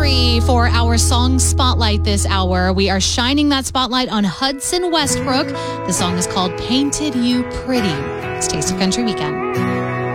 country for our song spotlight this hour. We are shining that spotlight on Hudson Westbrook. The song is called Painted You Pretty. It's Taste of Country Weekend.